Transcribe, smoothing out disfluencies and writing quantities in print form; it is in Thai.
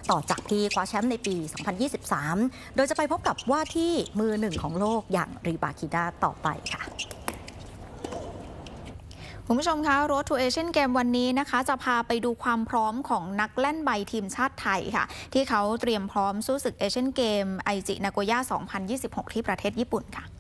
ต่อจากที่คว้าแชมป์ในปี 2023 โดยจะไปพบกับว่าที่มือหนึ่งของโลกอย่างริบาคิดาต่อไปค่ะคุณผู้ชมคะ Road to Asian Game วันนี้นะคะจะพาไปดูความพร้อมของนักแล่นใบทีมชาติไทยค่ะที่เขาเตรียมพร้อมสู้ศึกเอเชียนเกมไอจินาโกย่า 2026 ที่ประเทศญี่ปุ่นค่ะ